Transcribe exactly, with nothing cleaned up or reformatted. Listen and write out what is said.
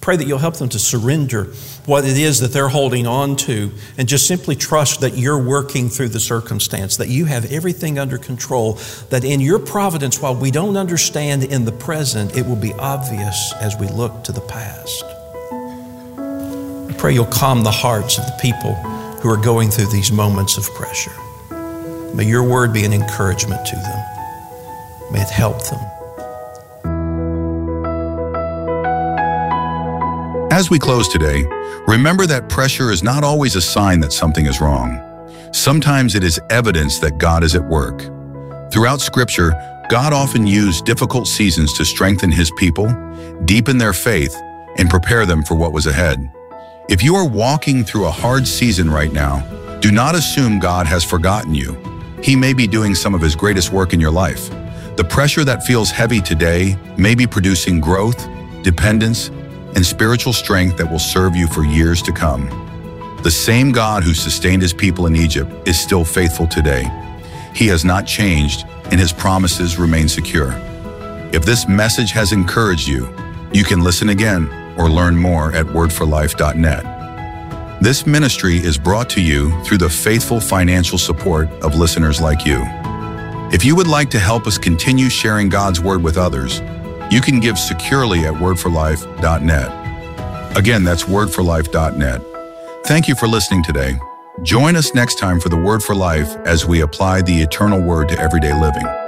pray that you'll help them to surrender what it is that they're holding on to and just simply trust that you're working through the circumstance, that you have everything under control, that in your providence, while we don't understand in the present, it will be obvious as we look to the past. I pray you'll calm the hearts of the people who are going through these moments of pressure. May your word be an encouragement to them. May it help them. As we close today, remember that pressure is not always a sign that something is wrong. Sometimes it is evidence that God is at work. Throughout Scripture, God often used difficult seasons to strengthen His people, deepen their faith, and prepare them for what was ahead. If you are walking through a hard season right now, do not assume God has forgotten you. He may be doing some of His greatest work in your life. The pressure that feels heavy today may be producing growth, dependence, and spiritual strength that will serve you for years to come. The same God who sustained His people in Egypt is still faithful today. He has not changed, and His promises remain secure. If this message has encouraged you, you can listen again or learn more at word for life dot net. This ministry is brought to you through the faithful financial support of listeners like you. If you would like to help us continue sharing God's Word with others, you can give securely at word for life dot net. Again, that's word for life dot net. Thank you for listening today. Join us next time for the Word for Life as we apply the eternal Word to everyday living.